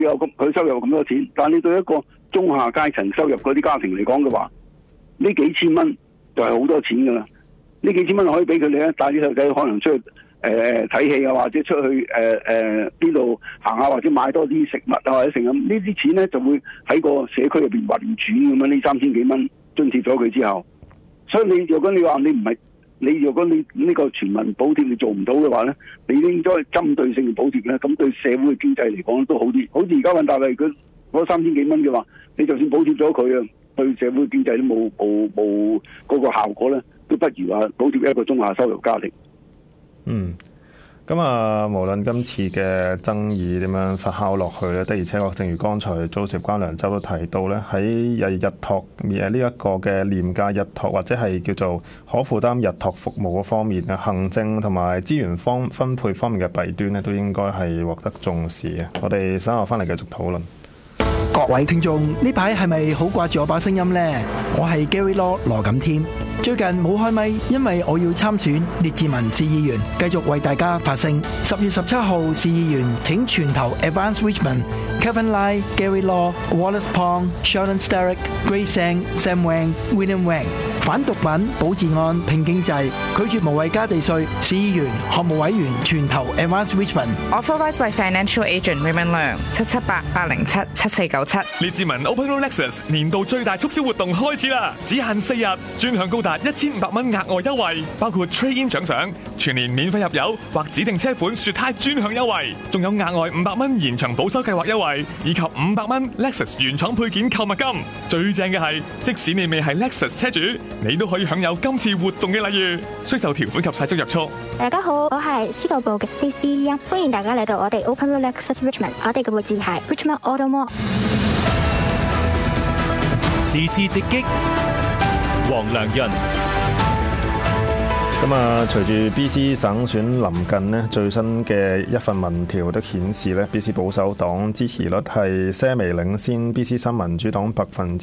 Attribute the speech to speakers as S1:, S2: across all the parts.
S1: 佢收入咁多錢，但係你對一個中下階層收入嗰啲家庭嚟講嘅話，呢幾千蚊就係好多錢㗎啦。呢幾千蚊可以俾佢哋咧帶啲細路仔可能出去睇戲啊，或者出去邊度行下，或者買多啲食物啊，或者成咁。呢啲錢咧就會喺個社區入邊運轉咁樣。呢3000幾蚊津貼咗佢之後，所以如果你話你唔係如果你呢個全民補貼你做唔到嘅話咧，你應該針對性嘅補貼咧，咁對社會嘅經濟嚟講都好啲。好似而家揾大例佢嗰3000幾蚊嘅話，你就算補貼咗佢啊，對社會經濟都冇嗰個效果咧，都不如話補貼一個中下收入家庭。
S2: 咁無論今次嘅爭議點樣發酵落去咧，的而且確，正如剛才Joseph關良洲都提到咧，喺日託呢一個嘅廉價日託或者係叫做可負擔日託服務嗰方面嘅行政同埋資源分配方面嘅弊端咧，都應該係獲得重視嘅。我哋稍後翻嚟繼續討論。
S3: 各位聽眾，呢排係咪好掛住我把聲音呢？我係 Gary Law 羅錦添。最近冇開咪，因為我要參選列治文市議員，繼續為大家發聲。10月17號市議員請全投 Advance Richmond、Kevin Lai、Gary Law、Wallace Pong、Sheldon Sterick、Grace Sang、Sam Wang、William Wang。反毒品、保治安、拼經濟，拒絕無謂加地稅。市議員、學務委員全投 Advance Richmond。Authorised
S4: by Financial Agent Raymond Leung 778-807-7497。
S5: 列治文 Open Road Lexus 年度最大促銷活動開始啦！只限4日，專享高達1500蚊額外優惠，包括 Trade-in 獎賞、全年免費入油或指定車款雪胎專享優惠，仲有額外500蚊延長保修計劃優惠，以及500蚊 Lexus 原廠配件購物金。最正嘅係，即使你未係 Lexus 車主，你都可以享有今次活動嘅禮遇，需受條款及細則約束。
S6: 大家好，我係書道部嘅 CC 音，歡迎大家嚟到我哋 Open Road Lexus Richmond， 我哋嘅位置係 Richmond Auto Mall。
S7: 時事直擊，黃良潤。
S2: 隨住 BC 省選臨近呢，最新嘅一份民調都顯示呢 BC 保守黨支持率係些微領先 BC 新民主黨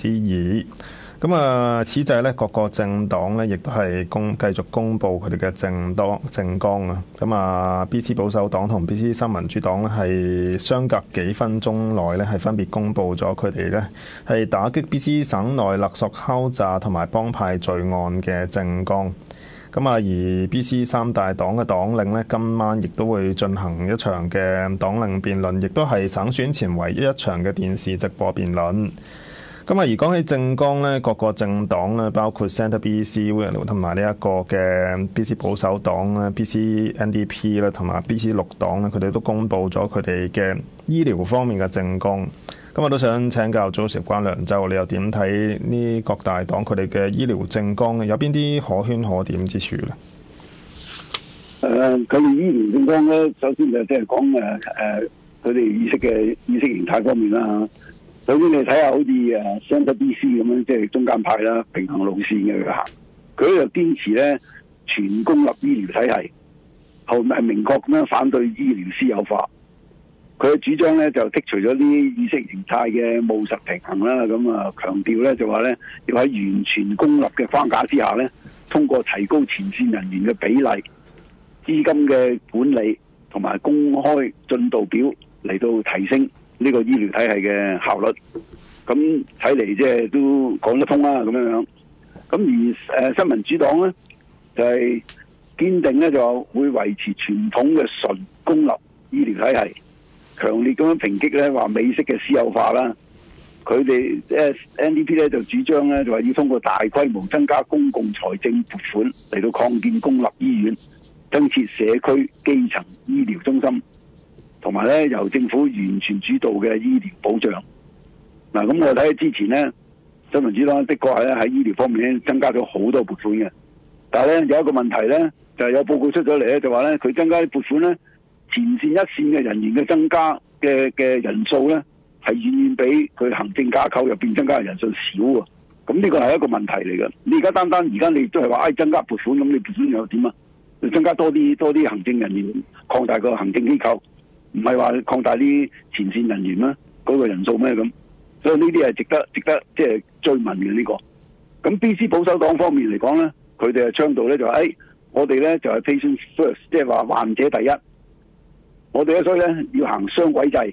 S2: 2%。此際呢，各個政黨呢亦都係繼續公布佢哋嘅政綱啊。BC 保守黨同 BC 新民主黨呢係相隔幾分鐘內呢係分別公布咗佢哋呢係打擊 BC 省內勒索敲詐同埋幫派罪案嘅政綱。而 BC 三大黨嘅黨領呢，今晚亦都會進行一場嘅黨領辯論，亦都係省選前唯一一場嘅電視直播辯論。而講起政綱咧，各個政黨咧，包括 Centre BC 同埋呢一個嘅 BC 保守黨咧、BC NDP 咧，同埋 BC 綠黨咧，佢哋都公布咗佢哋嘅醫療方面嘅政綱。我都想請教Joseph關良洲，你又點睇呢各大黨佢哋嘅醫療政綱有邊啲可圈可點之處咧？
S1: 佢哋醫療政綱咧，首先就即係講佢哋意識形態方面啦。首先你睇下好似Centre BC 咁樣，即係中間派啦，平衡路線嘅佢行。佢就堅持咧全公立醫療體系，後面係明確咁樣反對醫療私有化。佢嘅主張咧就剔除咗啲意識形態嘅務實平衡啦，強調咧就話咧要喺完全公立嘅框架之下咧，通過提高前線人員嘅比例、資金嘅管理同埋公開進度表嚟到提升呢個醫療體系嘅效率。咁睇嚟即係都講得通啦，咁樣。咁而新民主黨咧就係堅定咧就會維持傳統嘅純公立醫療體系。強烈咁樣抨擊咧，話美式嘅私有化啦。佢哋NDP 咧就主張咧，就話要通過大規模增加公共財政撥款嚟到擴建公立醫院，增設社區基層醫療中心，同埋咧由政府完全主導嘅醫療保障。咁我睇之前咧，新民主黨的確係咧喺醫療方面咧增加咗好多撥款嘅，但係咧有一個問題咧，就係有報告出咗嚟咧，就話咧佢增加啲撥款咧。前線一線嘅人員嘅增加嘅人數咧，係遠遠比佢行政架構入邊增加嘅人數少啊！咁呢個係一個問題嚟嘅。你而家單而家你都係話，增加撥款，咁你撥款又點啊？你增加多啲行政人員，擴大個行政機構，唔係話擴大啲前線人員咩？嗰個人數咩咁？所以呢啲係值得即係追問嘅呢個。咁 BC 保守黨方面嚟講咧，佢哋係倡導咧就係我哋咧就係 patient first， 即係話患者第一。我哋咧所以咧要行雙軌制，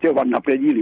S1: 即係混合嘅醫療。